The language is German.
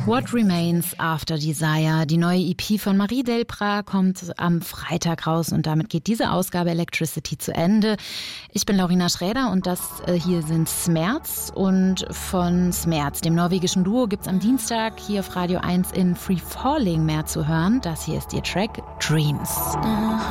What Remains After Desire. Die neue EP von Marie Delprat kommt am Freitag raus und damit geht diese Ausgabe Electricity zu Ende. Ich bin Laurina Schräder und das hier sind Smerz. Und von Smerz, dem norwegischen Duo, gibt's am Dienstag hier auf Radio 1 in Free Falling mehr zu hören. Das hier ist ihr Track Dreams.